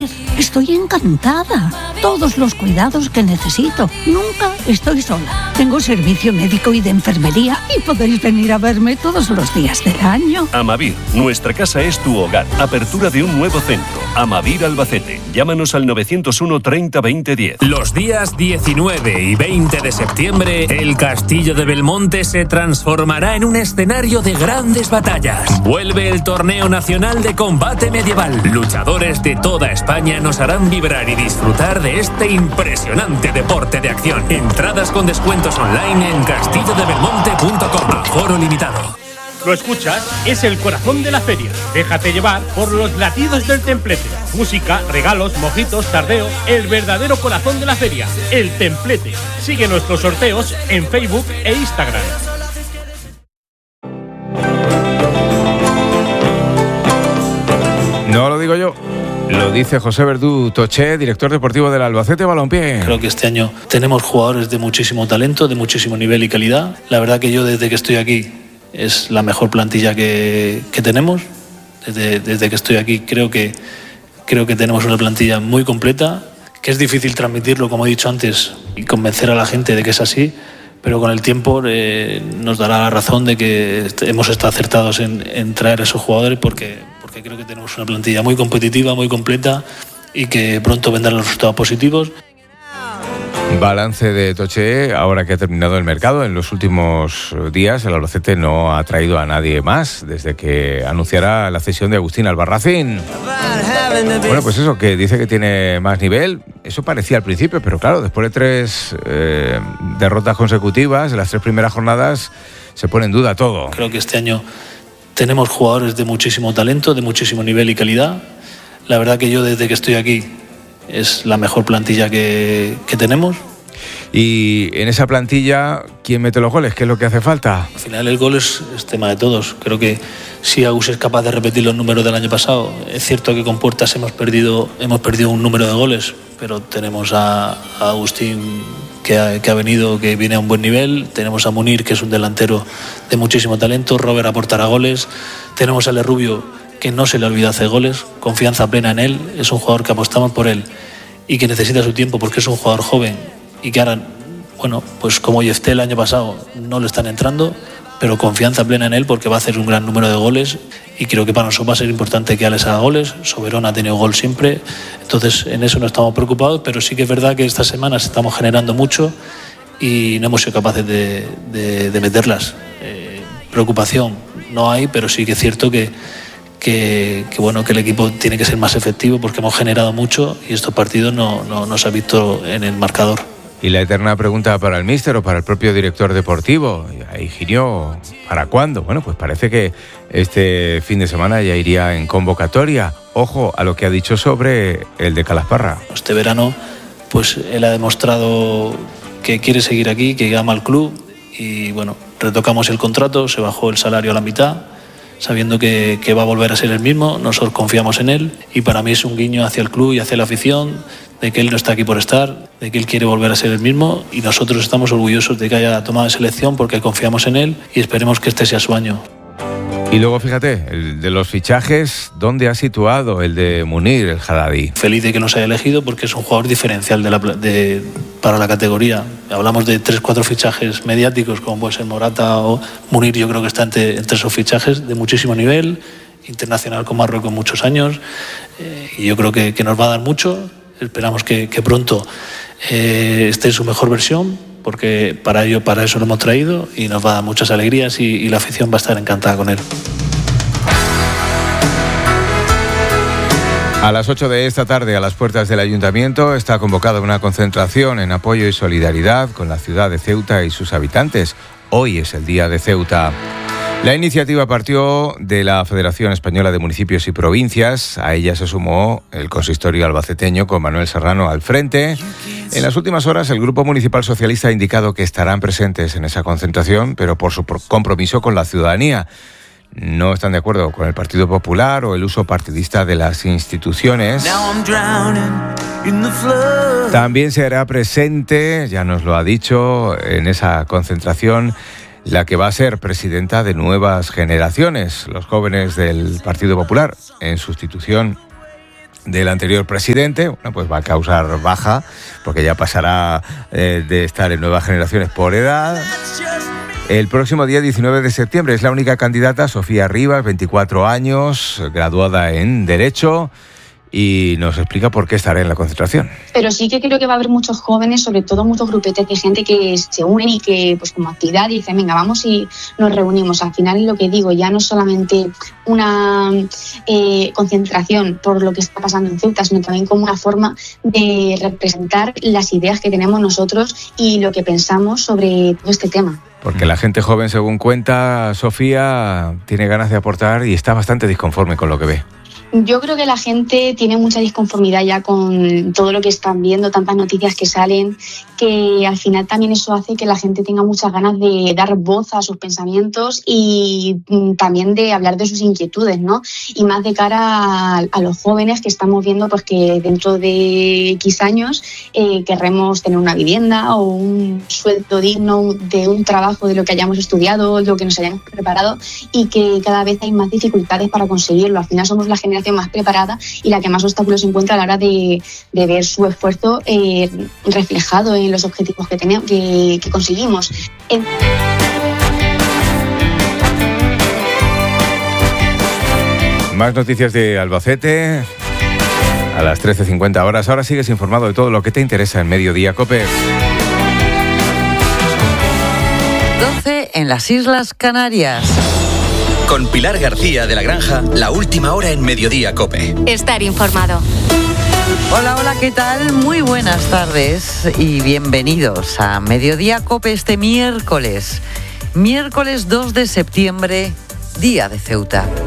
Estoy encantada. Todos los cuidados que necesito. Nunca estoy sola. Tengo servicio médico y de enfermería y podéis venir a verme todos los días del año. Amavir, nuestra casa es tu hogar. Apertura de un nuevo centro. Amavir Albacete. Llámanos al 901 30 20 10. Los días 19 y 20 de septiembre, el Castillo de Belmonte se transformará en un escenario de grandes batallas. Vuelve el Torneo Nacional de Combate Medieval. Luchadores de toda España nos harán vibrar y disfrutar de este impresionante deporte de acción. Entradas con descuentos online en castillodebelmonte.com. Aforo limitado. ¿Lo escuchas? Es el corazón de la feria. Déjate llevar por los latidos del Templete. Música, regalos, mojitos, tardeo. El verdadero corazón de la feria. El Templete. Sigue nuestros sorteos en Facebook e Instagram. No lo digo yo. Lo dice José Verdú Toché, director deportivo del Albacete Balompié. Creo que este año tenemos jugadores de muchísimo talento, de muchísimo nivel y calidad. La verdad que yo desde que estoy aquí es la mejor plantilla que tenemos. Desde que estoy aquí creo que tenemos una plantilla muy completa, que es difícil transmitirlo, como he dicho antes, y convencer a la gente de que es así, pero con el tiempo nos dará la razón de que hemos estado acertados en traer a esos jugadores porque creo que tenemos una plantilla muy competitiva, muy completa y que pronto vendrán los resultados positivos. Balance de Toché, ahora que ha terminado el mercado. En los últimos días el Albacete no ha traído a nadie más desde que anunciara la cesión de Agustín Albarracín. Bueno, pues eso, que dice que tiene más nivel. Eso parecía al principio, pero claro, después de 3 derrotas consecutivas, en las 3 primeras jornadas, se pone en duda todo. Creo que este año tenemos jugadores de muchísimo talento, de muchísimo nivel y calidad. La verdad que yo desde que estoy aquí es la mejor plantilla que tenemos. Y en esa plantilla, ¿quién mete los goles? ¿Qué es lo que hace falta? Al final el gol es tema de todos. Creo que si Agus es capaz de repetir los números del año pasado, es cierto que con Puertas hemos perdido un número de goles, pero tenemos a Agustín que ha venido, que viene a un buen nivel. Tenemos a Munir, que es un delantero de muchísimo talento. Robert aportará goles. Tenemos a Le Rubio, que no se le olvida hacer goles. Confianza plena en él. Es un jugador que apostamos por él y que necesita su tiempo porque es un jugador joven y que ahora, bueno, pues como Yefté el año pasado no le están entrando, pero confianza plena en él porque va a hacer un gran número de goles y creo que para nosotros va a ser importante que Alex haga goles. Soberón ha tenido gol siempre, entonces en eso no estamos preocupados, pero sí que es verdad que estas semanas estamos generando mucho y no hemos sido capaces de meterlas. Preocupación no hay, pero sí que es cierto que el equipo tiene que ser más efectivo porque hemos generado mucho y estos partidos no se ha visto en el marcador. Y la eterna pregunta para el míster o para el propio director deportivo, Higinio, ¿para cuándo? Bueno, pues parece que este fin de semana ya iría en convocatoria. Ojo a lo que ha dicho sobre el de Calasparra. Este verano, pues él ha demostrado que quiere seguir aquí, que ama al club y bueno, retocamos el contrato, se bajó el salario a la mitad, sabiendo que va a volver a ser el mismo. Nosotros confiamos en él y para mí es un guiño hacia el club y hacia la afición de que él no está aquí por estar, de que él quiere volver a ser el mismo y nosotros estamos orgullosos de que haya tomado selección porque confiamos en él y esperemos que este sea su año. Y luego fíjate, el de los fichajes, ¿dónde ha situado el de Munir, el Haddadi? Feliz de que nos haya elegido porque es un jugador diferencial para la categoría. Hablamos de 3-4 fichajes mediáticos como puede ser Morata o Munir. Yo creo que está entre esos fichajes de muchísimo nivel, internacional con Marruecos muchos años y yo creo que nos va a dar mucho. Esperamos que pronto esté en su mejor versión porque para eso lo hemos traído y nos va a dar muchas alegrías y la afición va a estar encantada con él. A las 8 de esta tarde, a las puertas del Ayuntamiento, está convocada una concentración en apoyo y solidaridad con la ciudad de Ceuta y sus habitantes. Hoy es el Día de Ceuta. La iniciativa partió de la Federación Española de Municipios y Provincias. A ella se sumó el consistorio albaceteño con Manuel Serrano al frente. En las últimas horas, el Grupo Municipal Socialista ha indicado que estarán presentes en esa concentración, pero por su compromiso con la ciudadanía. No están de acuerdo con el Partido Popular o el uso partidista de las instituciones. También se hará presente, ya nos lo ha dicho, en esa concentración la que va a ser presidenta de Nuevas Generaciones, los jóvenes del Partido Popular, en sustitución del anterior presidente. Bueno, pues va a causar baja, porque ya pasará de estar en Nuevas Generaciones por edad. El próximo día 19 de septiembre es la única candidata, Sofía Rivas, 24 años, graduada en Derecho, y nos explica por qué estará en la concentración. Pero sí que creo que va a haber muchos jóvenes, sobre todo muchos grupetes de gente que se unen y que, pues como actividad, dicen, venga, vamos y nos reunimos. Al final, lo que digo, ya no es solamente una concentración por lo que está pasando en Ceuta, sino también como una forma de representar las ideas que tenemos nosotros y lo que pensamos sobre todo este tema. Porque la gente joven, según cuenta Sofía, tiene ganas de aportar y está bastante disconforme con lo que ve. Yo creo que la gente tiene mucha disconformidad ya con todo lo que están viendo, tantas noticias que salen, que al final también eso hace que la gente tenga muchas ganas de dar voz a sus pensamientos y también de hablar de sus inquietudes, ¿no? Y más de cara a los jóvenes que estamos viendo pues que dentro de X años querremos tener una vivienda o un sueldo digno de un trabajo de lo que hayamos estudiado, lo que nos hayamos preparado, y que cada vez hay más dificultades para conseguirlo. Al final somos la generación más preparada y la que más obstáculos encuentra a la hora de ver su esfuerzo reflejado en los objetivos que tenemos, que conseguimos. Más noticias de Albacete a las 13:50 horas. Ahora sigues informado de todo lo que te interesa en Mediodía COPE. 12 en las Islas Canarias. Con Pilar García de la Granja, la última hora en Mediodía COPE. Estar informado. Hola, hola, ¿qué tal? Muy buenas tardes y bienvenidos a Mediodía COPE este miércoles 2 de septiembre, Día de Ceuta.